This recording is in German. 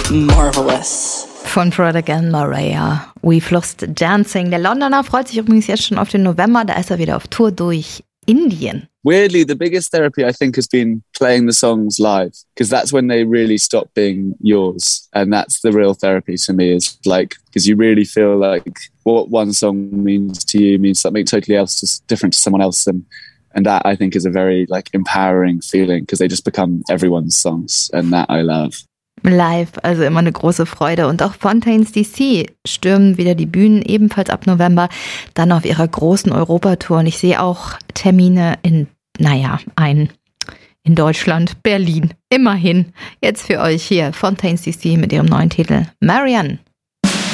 marvelous. Von Fred Again, Mariah, We've Lost Dancing. Der Londoner freut sich übrigens jetzt schon auf den November, da ist er wieder auf Tour durch Indien. Weirdly, the biggest therapy I think has been playing the songs live, because that's when they really stop being yours. And that's the real therapy to me, is like, because you really feel like what one song means to you means something totally else, just different to someone else. And that I think is a very like empowering feeling, because they just become everyone's songs, and that I love. Live, also immer eine große Freude. Und auch Fontaines DC stürmen wieder die Bühnen, ebenfalls ab November, dann auf ihrer großen Europatour. Und ich sehe auch Termine in Deutschland, Berlin, immerhin. Jetzt für euch hier Fontaines DC mit ihrem neuen Titel Marianne.